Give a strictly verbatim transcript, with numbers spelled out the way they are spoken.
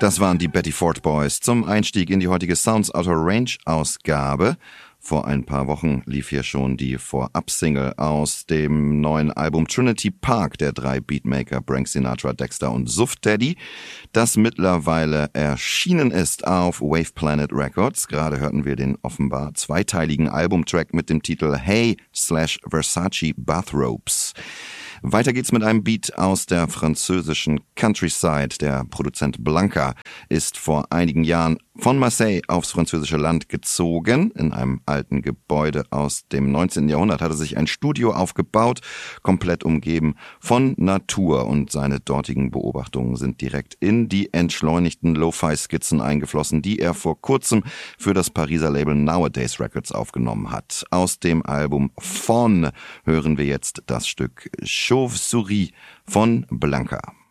Das waren die Betty Ford Boys zum Einstieg in die heutige Sounds Out of Range Ausgabe. Vor ein paar Wochen lief hier schon die Vorab-Single aus dem neuen Album Trinity Park der drei Beatmaker Frank Sinatra, Dexter und Suff Daddy, das mittlerweile erschienen ist auf Wave Planet Records. Gerade hörten wir den offenbar zweiteiligen Albumtrack mit dem Titel Hey slash Versace Bathrobes. Weiter geht's mit einem Beat aus der französischen Countryside. Der Produzent Blanca ist vor einigen Jahren von Marseille aufs französische Land gezogen. In einem alten Gebäude aus dem neunzehnten Jahrhundert hat er sich ein Studio aufgebaut, komplett umgeben von Natur. Und seine dortigen Beobachtungen sind direkt in die entschleunigten Lo-Fi-Skizzen eingeflossen, die er vor kurzem für das Pariser Label Nowadays Records aufgenommen hat. Aus dem Album Faune hören wir jetzt das Stück Chauve-Souris von Blanca.